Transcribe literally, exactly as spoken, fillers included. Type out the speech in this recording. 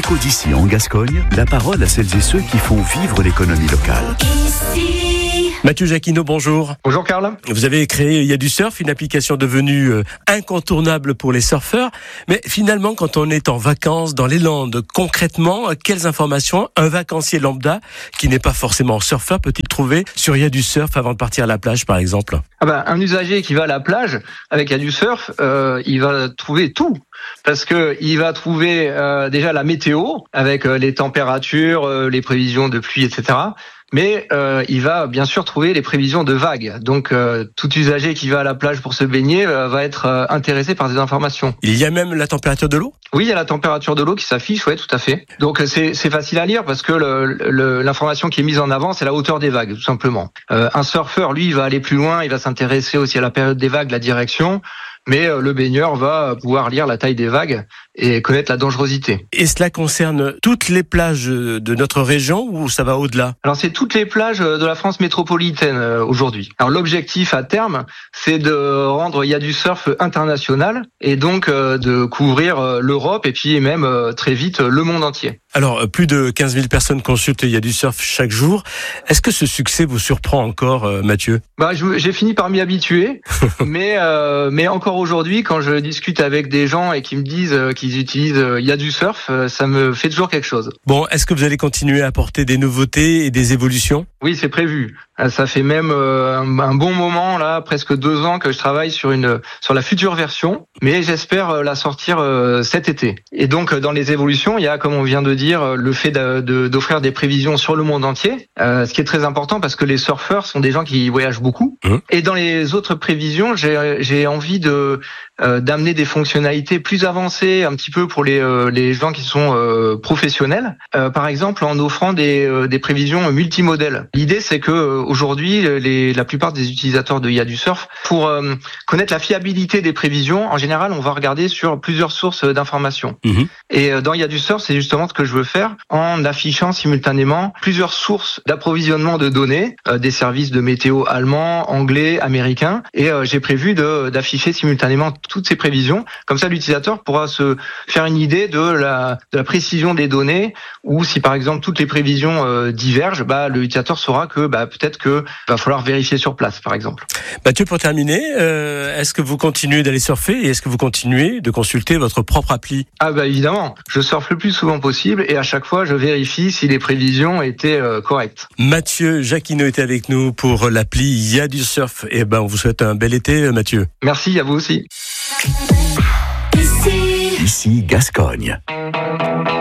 Éco d'ici en Gascogne, la parole à celles et ceux qui font vivre l'économie locale. Ici. Mathieu Jacquinot, bonjour. Bonjour Karl. Vous avez créé Il y a du surf, une application devenue euh, incontournable pour les surfeurs. Mais finalement, quand on est en vacances dans les Landes, concrètement, quelles informations un vacancier lambda qui n'est pas forcément surfeur peut-il trouver sur Il y a du surf avant de partir à la plage, par exemple? Ah ben, un usager qui va à la plage avec Il y a du surf, euh, il va trouver tout. Parce que il va trouver euh, déjà la météo avec euh, les températures, euh, les prévisions de pluie, et cetera. Mais euh, il va bien sûr trouver les prévisions de vagues. Donc euh, tout usager qui va à la plage pour se baigner euh, va être euh, intéressé par des informations. Il y a même la température de l'eau ? Oui, il y a la température de l'eau qui s'affiche, ouais, tout à fait. Donc c'est c'est facile à lire parce que le, le, l'information qui est mise en avant, c'est la hauteur des vagues, tout simplement. Euh, un surfeur, lui, il va aller plus loin, il va s'intéresser aussi à la période des vagues, la direction. Mais le baigneur va pouvoir lire la taille des vagues et connaître la dangerosité. Et cela concerne toutes les plages de notre région ou ça va au-delà ? Alors c'est toutes les plages de la France métropolitaine aujourd'hui. Alors l'objectif à terme, c'est de rendre Il y a du surf international et donc de couvrir l'Europe et puis même très vite le monde entier. Alors plus de quinze mille personnes consultent Il y a du surf chaque jour. Est-ce que ce succès vous surprend encore, Mathieu ? Bah j'ai fini par m'y habituer, mais euh, mais encore aujourd'hui, quand je discute avec des gens et qui me disent qu'ils utilisent Il y a du surf, ça me fait toujours quelque chose. Bon, est-ce que vous allez continuer à apporter des nouveautés et des évolutions ? Oui, c'est prévu. Ça fait même un bon moment, là, presque deux ans que je travaille sur une sur la future version, mais j'espère la sortir cet été. Et donc, dans les évolutions, il y a, comme on vient de dire, le fait de, de, d'offrir des prévisions sur le monde entier, euh, ce qui est très important parce que les surfeurs sont des gens qui voyagent beaucoup. Mmh. Et dans les autres prévisions, j'ai, j'ai envie de euh, d'amener des fonctionnalités plus avancées, un petit peu pour les euh, les gens qui sont euh, professionnels. Euh, par exemple, en offrant des euh, des prévisions multimodèles. L'idée, c'est que euh, aujourd'hui, les la plupart des utilisateurs de Il y a du surf, pour euh, connaître la fiabilité des prévisions, en général, on va regarder sur plusieurs sources d'informations. Mmh. Et euh, dans Il y a du surf, c'est justement ce que je veux faire en affichant simultanément plusieurs sources d'approvisionnement de données, euh, des services de météo allemands, anglais, américains, et euh, j'ai prévu de d'afficher simultanément toutes ces prévisions. Comme ça, l'utilisateur pourra se faire une idée de la de la précision des données, ou si par exemple toutes les prévisions euh, divergent, bah l'utilisateur saura que bah peut-être que va falloir vérifier sur place, par exemple. Mathieu, pour terminer, euh, est-ce que vous continuez d'aller surfer et est-ce que vous continuez de consulter votre propre appli ? Ah bah évidemment, je surfe le plus souvent possible et à chaque fois je vérifie si les prévisions étaient euh, correctes. Mathieu Jacquinot était avec nous pour l'appli Il y a du surf. Et ben on vous souhaite un bel été, Mathieu. Merci, à vous aussi. Ici, Ici Gascogne.